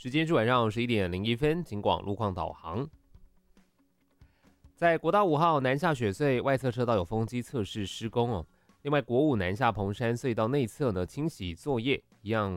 时间是晚上11:01，警广路况导航。在国道5号南下雪隧外侧车道有风机测试施工哦。另外，国五南下蓬山隧道内侧呢清洗作业一样